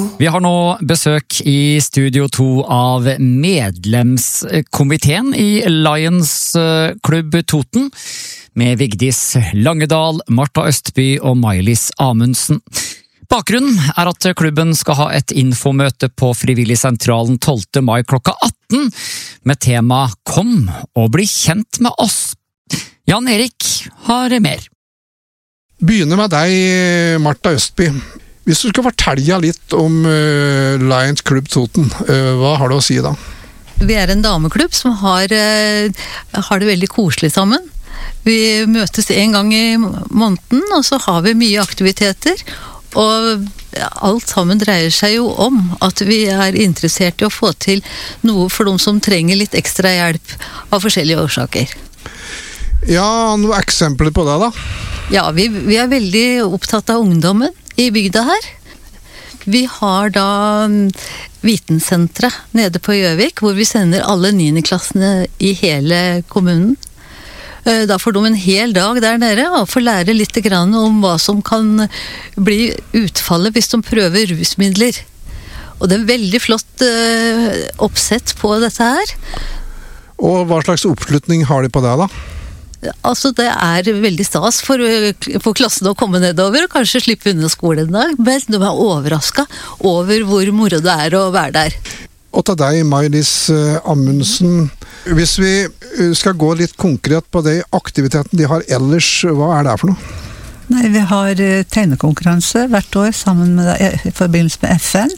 Vi har nå besøk i Studio 2 av medlemskomiteen i Lions Klubb Toten, med Vigdis Langedal, Martha Østby og Maj-Lis Amundsen. Bakgrunnen er at klubben skal ha et infomøte på Frivilligsentralen 12. mai klokka 18, med tema «Kom og bli kjent med oss». Jan Erik har mer. Begynner med deg, Martha Østby. Hvis du skal fortelle litt om Lions Klubb Toten, hva har du å si da? Vi er en dameklubb som har det veldig koselig sammen. Vi møtes en gang i måneden, og så har vi mye aktiviteter. Og alt sammen dreier seg jo om at vi er interessert i å få til noe for de som trenger litt ekstra hjelp av forskjellige årsaker. Ja, noen eksempler på det da? Ja, vi er veldig opptatt av ungdommen i bygda her. Vi har da vitensentret nede på Gjøvik, hvor vi sender alle 9. klassene i hele kommunen. Da får de en hel dag der nede og får lære litt grann om hva som kan bli utfallet hvis de prøver rusmidler. Og det er veldig flott oppsett på dette her. Og hva slags oppslutning har de på det da? Altså det er veldig stas for klassen å komme nedover og kanskje slippe unna skolen en dag, men de er overrasket over hvor moro det er å være der. Og til deg, Maj-Lis Amundsen, hvis vi skal gå litt konkret på de aktiviteten de har ellers, hva er det for noe? Nei, vi har tegnekonkurranse hvert år sammen med i forbindelse med FN.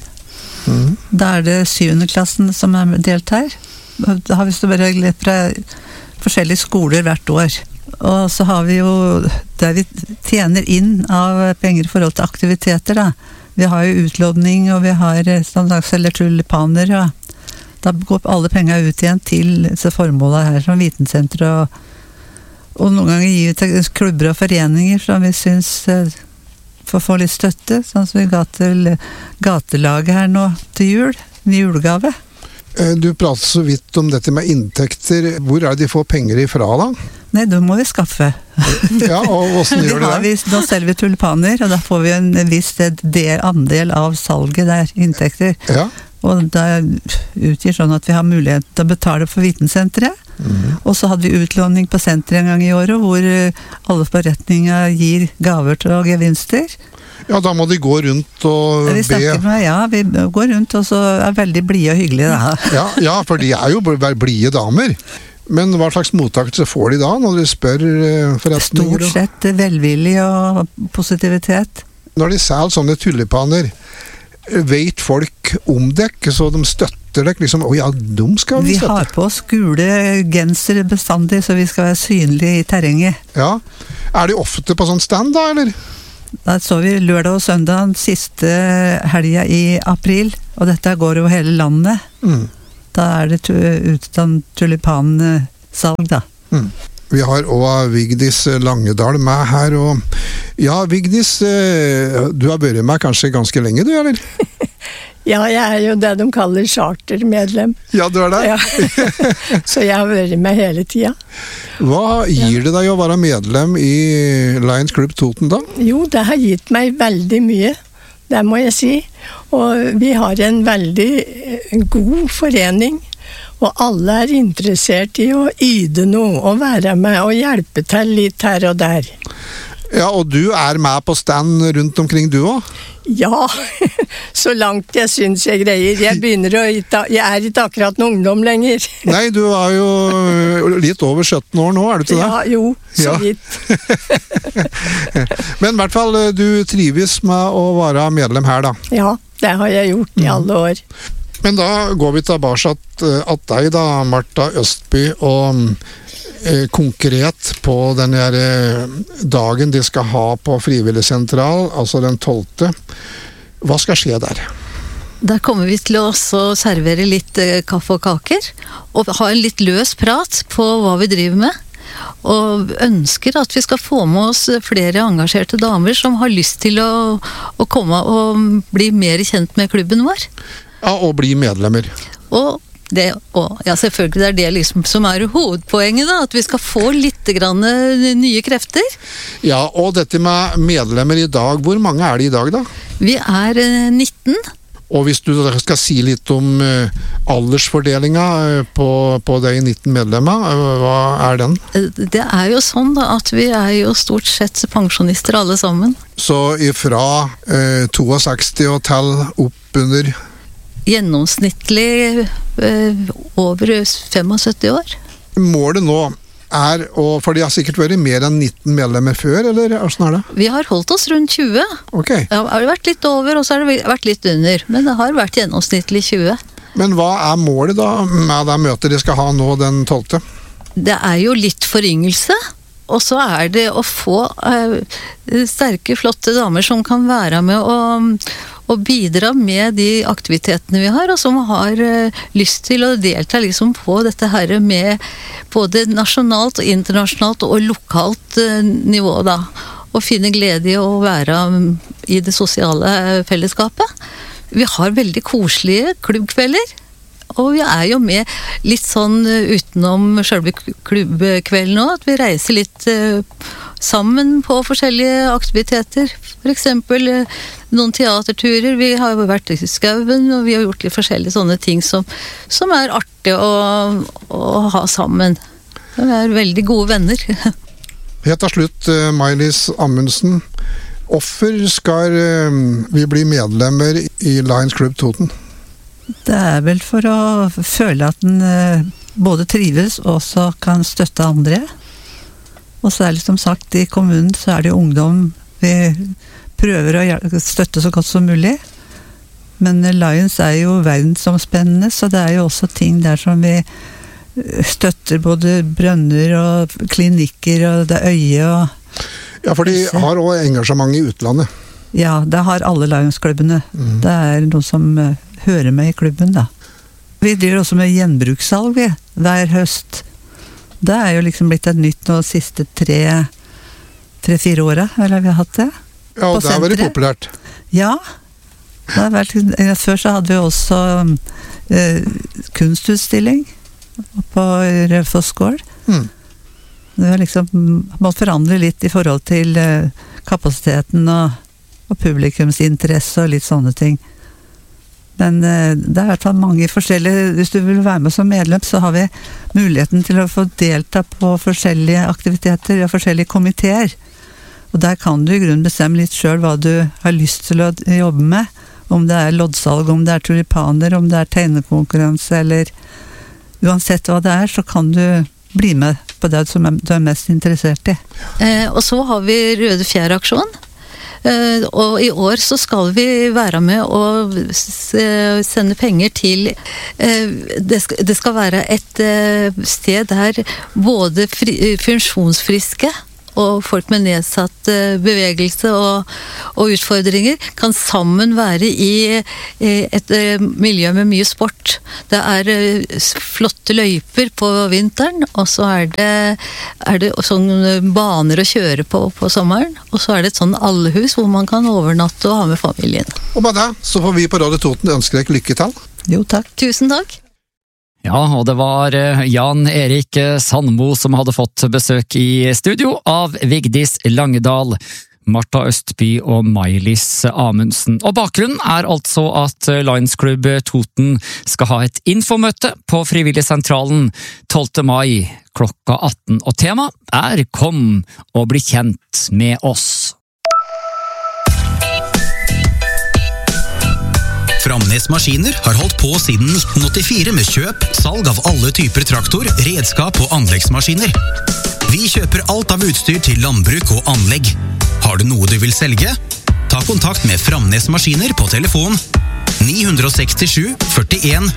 Da er det 7. klassen som er deltar. Da har vi så bare litt fra forskjellige skoler hvert år. Og så har vi jo der vi tjener inn av penger i forhold til aktiviteter da. Vi har jo utlåning, og vi har selger tulipaner, og da går alle penger ut igjen til formålet her som vitensenter, og noen ganger gir vi til klubber og foreninger som vi synes får få litt støtte, sånn som vi ga til gatelaget her nå til jul, en julegave. Du prater så vidt om dette med inntekter. Hvor er det de får penger ifra da? Nei, da må vi skaffe. Ja, og hvordan gjør det? Nå selger vi tulipaner, og da får vi en viss andel av salget der, inntekter. Ja. Og det utgir sånn at vi har mulighet til å betale for vitensenteret. Og så hadde vi utlåning på senteret en gang i året, hvor alle forretninger gir gaver til gevinster. Ja, da må de gå rundt og be. Vi går rundt og så er veldig blide og hyggelige da. Ja, for de er jo blide damer. Men hva slags mottakelse får de da, når de spør forretninger? Stort sett velvillig og positivitet. Når de selger sånne tulipaner, vet folk om dekk, så de støtter dekk, liksom, ja, de skal vi støtte. Vi har på oss gule genser bestandig, så vi skal være synlige i terrenget. Ja, er de ofte på sånn stand da, eller? Da så vi lørdag og søndag siste helga i april, og dette går over hele landet. Da er det tulipansalg da. Vi har også Vigdis Langedal med her, og ja, Vigdis, du har vært med kanskje ganske lenge, du, eller? Ja, jeg er jo det de kaller chartermedlem. Ja, du er det? Ja. Så jeg har vært med hele tiden. Hva gir det deg å være medlem i Lions Klubb Toten da? Jo, det har gitt meg veldig mye, det må jeg si. Og vi har en veldig god forening, og alle er interessert i å yde noe, og være med og hjelpe til litt her og der. Ja, og du er med på stand rundt omkring du også? Ja, så langt jeg synes jeg greier. Jeg er ikke akkurat noen ungdom lenger. Nei, du er jo litt over 17 år nå, er du ikke det? Ja, jo, så vidt. Men i hvert fall, du trives med å være medlem her da? Ja, det har jeg gjort i alle år. Men da går vi tilbake at deg da, Martha Østby, og konkret på denne dagen de skal ha på Frivilligsentral, altså den 12. Hva skal skje der? Der kommer vi til å også servere litt kaffe og kaker, og ha en litt løs prat på hva vi driver med. Og ønsker at vi skal få med oss flere engasjerte damer som har lyst til å komme og bli mer kjent med klubben vår. Ja, og bli medlemmer. Og selvfølgelig det er det liksom som er hovedpoenget da, at vi skal få litt grann nye krefter. Ja, og dette med medlemmer i dag, hvor mange er det i dag da? Vi er 19. Og hvis du skal si litt om aldersfordelinga på de 19 medlemmer, hva er den? Det er jo sånn da, at vi er jo stort sett pensjonister alle sammen. Så ifra 62 og til opp under? Gjennomsnittlig over 75 år. Målet nå er, for de har sikkert vært mer enn 19 medlemmer før, eller hvordan er det? Vi har holdt oss rundt 20. Ok. Det har vært litt over, og så har det vært litt under. Men det har vært gjennomsnittlig 20. Men hva er målet da med det møtet de skal ha nå den 12.? Det er jo litt foryngelse. Og så er det å få sterke, flotte damer som kan være med og bidra med de aktivitetene vi har, og som har lyst til å delta liksom på dette her med både nasjonalt og internasjonalt og lokalt nivå da. Og finne glede i å være i det sosiale fellesskapet. Vi har veldig koselige klubbkvelder. Og vi er jo med litt sånn utenom selve klubbkvelden nå, at vi reiser litt sammen på forskjellige aktiviteter. For eksempel noen teaterturer, vi har jo vært i skauen, og vi har gjort litt forskjellige sånne ting som er artig å ha sammen. Vi er veldig gode venner. Helt til slutt, May-Lis Amundsen. Hvorfor skal vi bli medlemmer i Lions Club Toten? Det er vel for å føle at den både trives og også kan støtte andre. Og så er det som sagt, i kommunen så er det ungdom vi prøver å støtte så godt som mulig. Men Lions er jo verdensomspennende, så det er jo også ting der som vi støtter, både brønner og klinikker og det øye og... Ja, for de har også engasjement i utlandet. Ja, det har alle Lions-klubbene. Det er noe som hører med i klubben da. Vi driver også med gjenbrukssalg hver høst. Det er jo liksom blitt et nytt nå siste 3-4 året, eller vi har hatt det. Ja, og det har vært populært. Ja, det har vært, før så hadde vi også kunstutstilling på Raufoss gård. Det har liksom måttet forandre litt i forhold til kapasiteten og publikumsinteresse og litt sånne ting. Men det er i hvert fall mange forskjellige, hvis du vil være med som medlem, så har vi muligheten til å få delta på forskjellige aktiviteter og forskjellige komiteer. Og der kan du i grunnen bestemme litt selv hva du har lyst til å jobbe med. Om det er loddsalg, om det er tulipaner, om det er tegnekonkurranse, eller uansett hva det er, så kan du bli med på det som du er mest interessert i. Og så har vi Røde Fjær-aksjon. Og i år så skal vi være med og sende penger til det skal være et sted der både funksjonsfriske og folk med nedsatt bevegelse og utfordringer kan sammen være i et miljø med mye sport. Det er flotte løyper på vinteren, og så er det sånne baner å kjøre på sommeren, og så er det et sånn allehus hvor man kan overnatte og ha med familien. Og med det så får vi på Radio Toten ønske deg lykke til. Jo, takk. Tusen takk. Ja, og det var Jan Erik Sandmo som hadde fått besøk i studio av Vigdis Langedal, Martha Østby og May-Lis Amundsen. Og bakgrunnen er altså at Lions Club Toten skal ha et infomøte på Frivilligsentralen 12. mai klokka 18, og tema er «Kom og bli kjent med oss». Framnes Maskiner har holdt på siden 1984 med kjøp, salg av alle typer traktor, redskap og anleggsmaskiner. Vi kjøper alt av utstyr til landbruk og anlegg. Har du noe du vil selge? Ta kontakt med Framnes Maskiner på telefon 967 41